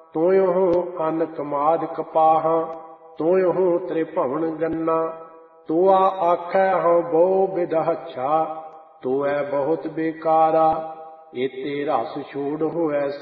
ਤੋਇਹੁ ਅੰਨ ਕਮਾਦ ਕਪਾਹਾਂ, ਤੋਇਹੁ ਤ੍ਰਿਭਵਨ ਗੰਨਾ। ਤੋਆ ਆਖੈ ਹਉ ਬਹੁ ਬਿਦਹੱਛਾ, ਤੋਐ ਬਹੁਤ ਬੇਕਾਰਾ। ਏਤੇ ਰਸ ਛੋੜ ਹੋਐ